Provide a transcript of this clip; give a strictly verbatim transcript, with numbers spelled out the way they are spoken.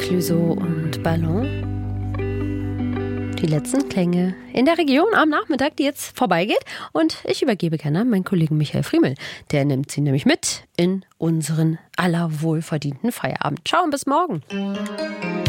Clouseau und Ballon. Die letzten Klänge in der Region am Nachmittag, die jetzt vorbeigeht. Und ich übergebe gerne an meinen Kollegen Michael Friemel. Der nimmt sie nämlich mit in unseren aller wohlverdienten Feierabend. Ciao und bis morgen.